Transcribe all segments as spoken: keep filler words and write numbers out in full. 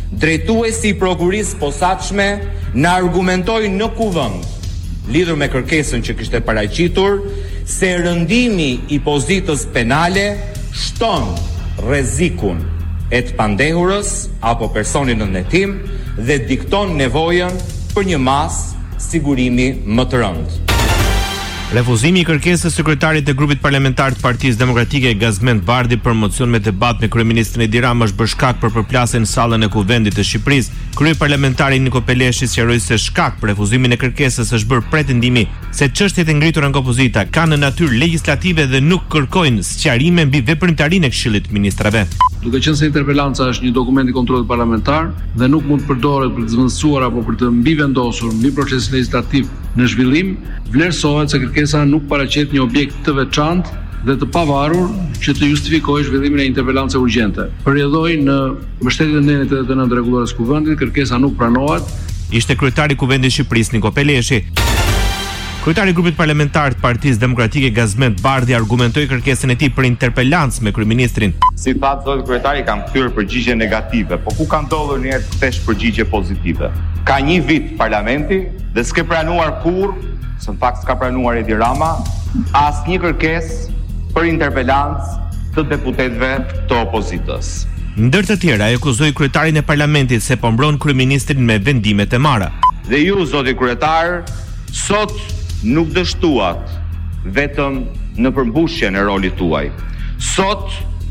drejtuesi i prokurisë posaçme na argumentoi në kuvend, lidhur me kërkesën që kishte paraqitur, se rëndimi i pozitës penale shton rrezikun e të pandehurës apo personin në ndërtim dhe dikton nevojën për një mas sigurimi më të rëndë. Refuzimi i kërkesës së sekretarit të grupit parlamentar të Partisë Demokratike Gazmend Bardhi për mocion me debat me kryeministrin Edi Rama është bërë shkak për përplasjen në sallën e Kuvendit të Shqipërisë. Kryeparlamentari Niko Peleshi sqaroi se shkak për refuzimin e kërkesës është bërë pretendimi se çështjet e ngritura nga opozita kanë natyrë legjislative dhe nuk kërkojnë sqarime mbi veprimtarinë e Këshillit të Ministrave. Duke qenë se interpelanca është një dokument i kontrollit parlamentar dhe nuk mund të përdoret për të zëvendësuar apo për të mbivendosur mbi procesin legjislativ në zhvillim, vlerësohet se kërkesa nuk paraqet një objekt të veçantë dhe të pavarur që të justifikojë zhvillimin e interpelancës urgjente. Përjedhoi në mbështetjen e nëntë të nëntë rregullores së Kuvendit, kërkesa nuk pranohet. Ishte kryetari i Kuvendit të Shqipërisë Niko Peleshi. Kryetari i grupit parlamentar të Partisë Demokratike Gazmend Bardhi argumentoi kërkesën e tij për interpelancë me kryeministrin. Si thatë zoti kryetari, kam kthyer përgjigje negative, po ku ka ndodhur një herë të kthesh përgjigje pozitive? Ka një vit parlamenti dhe s'ke pranuar kurrë, se në fakt s'ka pranuar Edi Rama, asnjë kërkesë për interpelancë të deputetëve të opozitës. Ndër të tjera, e akuzoi kryetarin e parlamentit se po mbron kryeministrin me vendimet e marra. Dhe ju, zoti kryetar, sot nuk dështuat vetëm në përmbushjen e rolit tuaj. Sot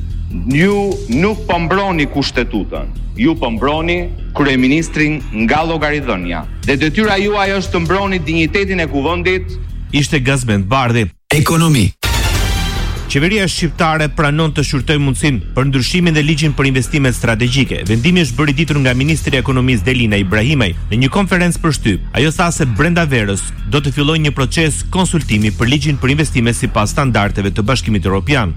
ju nuk po mbroni kushtetutën, ju po mbroni kryeministrin nga llogaridhënia. Dhe detyra juaj është të mbroni dinjitetin e kuvendit. Ishte Gazmend Bardhi. Ekonomi. Qeveria shqiptare pranon të shurtojë mundësinë për ndryshimin dhe ligjin për investimet strategjike. Vendimi është bërë i ditur nga ministri i ekonomisë Delina Ibrahimaj në një konferencë për shtyp. Ajo tha se brenda verës do të fillojë një proces konsultimi për ligjin për investime sipas standardeve të Bashkimit Evropian.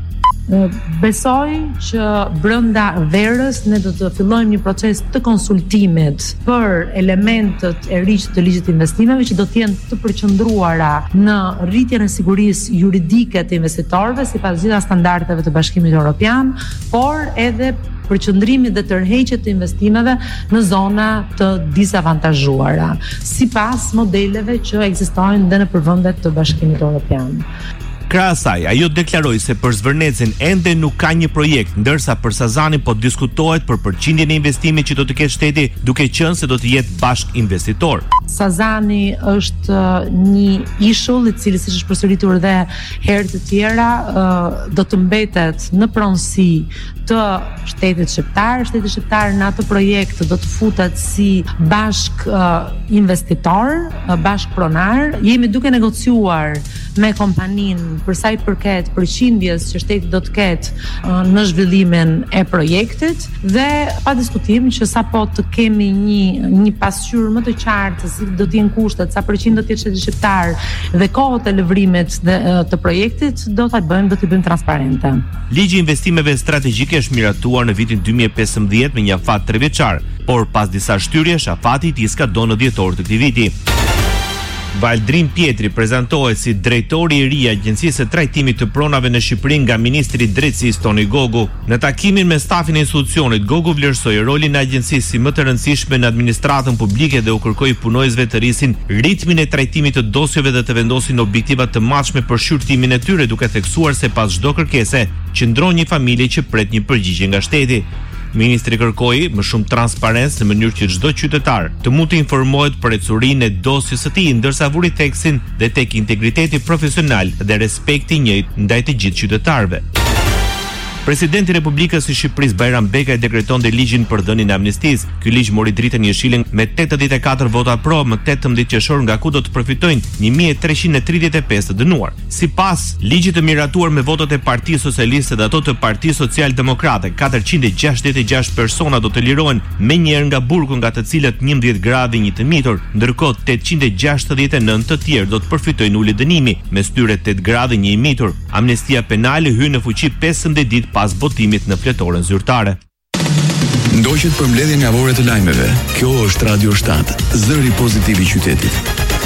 Besoj që brenda verës ne do të fillojmë një proces të konsultimit për elementët e riq të ligjit të investimeve që do të jenë të përqendruara në rritjen e sigurisë juridike të investitorëve sipas gjitha standardeve të Bashkimit Evropian, por edhe përqendrimit dhe tërheqjet të investimeve në zona të disavantazhuara, sipas modeleve që ekzistojnë dhe në vendet të Bashkimit Evropian. Krahas asaj, ajo deklaroi se për Zvërnecin ende nuk ka një projekt, ndërsa për Sazanin po diskutohet për përqindjen e investimit që do të ketë shteti, duke qenë se do të jetë bashk investitor. Sazani është një ishull i cili, siç është përsëritur dhe herë të tjera, do të mbetet në pronësi të shtetit shqiptar. Shteti shqiptar në atë projekt do të futet si bashk investitor, bashk pronar. Jemi duke negociuar me kompaninë për sa i përket përqindjes që shteti do të ketë në zhvillimin e projektit dhe pa diskutim që sapo të kemi një një pasqyrë më të qartë se si do të jenë kushtet, sa përqind do të jetë shteti shqiptar dhe kohët e lëvrimit dhe të projektit, do ta bëjmë, do t'i bëjmë transparente. Ligji i investimeve strategjike është miratuar në vitin dy mijë e pesëmbëdhjetë me një afat tre vjeçar, por pas disa shtyrsjesh afati i tij ska do në dhjetor të këtij viti. Valdrin Pietri prezantohet si drejtori i ri i Agjencisë së Trajtimit të Pronave në Shqipëri nga ministri i drejtësisë Toni Gogu. Në takimin me stafin e institucionit, Gogu vlerësoi rolin e agjencisë si më të rëndësishme në administratën publike dhe u kërkoi punojësve të rrisin ritmin e trajtimit të dosjeve dhe të vendosin objektiva të matshme për shqyrtimin e tyre, duke theksuar se pas çdo kërkese qëndron një familje që pret një përgjigje nga shteti. Ministri kërkoi më shumë transparencë në mënyrë që çdo qytetar të mund të informohet për ecurinë e dosjes së tij, ndërsa vuri theksin dhe tek integriteti profesional dhe respekti i njëjtë ndaj të gjithë qytetarëve. Presidenti i Republikës së Shqipërisë Bajram Bekaj dekretonte ligjin për dhënien e amnistisë. Ky ligj mori dritën jeshile me tetëdhjetë e katër vota pro më tetëmbëdhjetë qershor, nga ku do të përfitojnë një mijë e treqind e tridhjetë e pesë të dënuar. Sipas ligjit të miratuar me votat e Partisë Socialiste dhe ato të Partisë Social-Demokrate, katërqind e gjashtëdhjetë e gjashtë persona do të lirohen menjëherë nga burgu, nga të cilët njëmbëdhjetë gradë një të mitur, ndërkohë tetëqind e gjashtëdhjetë e nëntë të tjerë do të përfitojnë ulje dënimi, mes tyre tetë gradë një i mitur. Amnestia penale hyn në fuqi pesëmbëdhjetë ditë pas votimit në fletoren zyrtare. Ndoqët për mbledhjen javore të lajmeve. Kjo është Radio shtat, zëri pozitiv i qytetit.